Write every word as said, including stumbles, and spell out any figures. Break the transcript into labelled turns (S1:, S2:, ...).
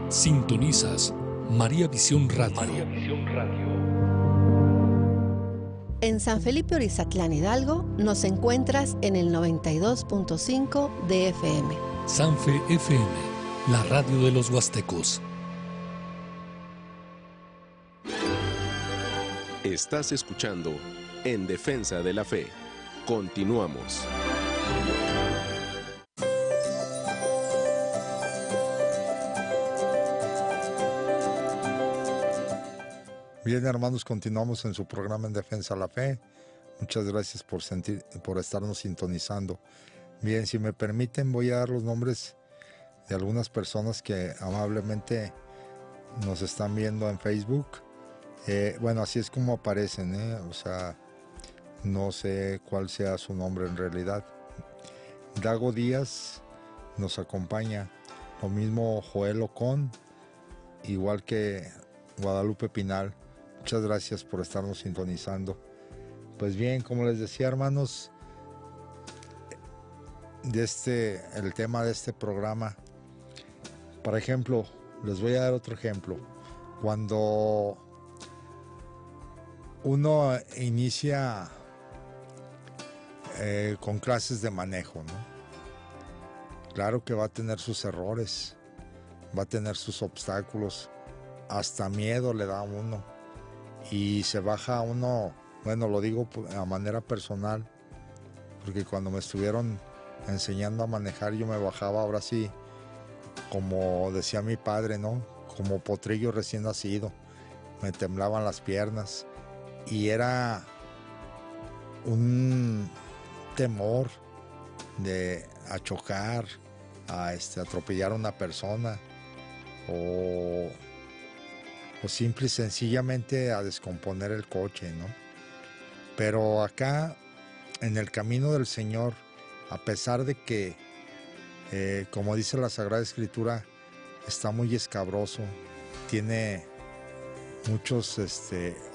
S1: Sintonizas María Visión Radio.
S2: María Visión Radio.
S3: En San Felipe Orizatlán, Hidalgo, nos encuentras en el noventa y dos punto cinco de F M.
S1: Sanfe F M, la radio de los huastecos.
S4: Estás escuchando En Defensa de la Fe. Continuamos.
S5: Bien, hermanos, continuamos en su programa En Defensa de la Fe. Muchas gracias por, sentir, por estarnos sintonizando. Bien, si me permiten, voy a dar los nombres de algunas personas que amablemente nos están viendo en Facebook. Eh, bueno, así es como aparecen, ¿eh? O sea, no sé cuál sea su nombre en realidad. Dago Díaz nos acompaña, lo mismo Joel Ocon, igual que Guadalupe Pinal. Muchas gracias por estarnos sintonizando. Pues bien, como les decía, hermanos, de este, el tema de este programa, por ejemplo, les voy a dar otro ejemplo. Cuando uno inicia eh, con clases de manejo, ¿no? Claro que va a tener sus errores, va a tener sus obstáculos, hasta miedo le da a uno y se baja a uno, bueno, lo digo a manera personal, porque cuando me estuvieron enseñando a manejar yo me bajaba ahora sí, como decía mi padre, ¿no? Como potrillo recién nacido, me temblaban las piernas y era un temor de a chocar, a este, atropellar a una persona o, o simple y sencillamente a descomponer el coche, ¿no? Pero acá, en el camino del Señor, a pesar de que, eh, como dice la Sagrada Escritura, está muy escabroso, tiene muchos este,